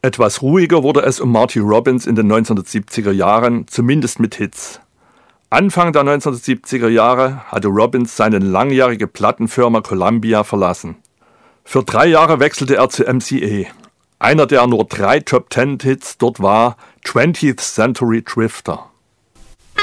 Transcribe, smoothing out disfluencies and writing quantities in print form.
Etwas ruhiger wurde es um Marty Robbins in den 1970er Jahren, zumindest mit Hits. Anfang der 1970er Jahre hatte Robbins seine langjährige Plattenfirma Columbia verlassen. Für 3 Jahre wechselte er zu MCA. Einer der nur 3 Top-10-Hits dort war 20th Century Drifter.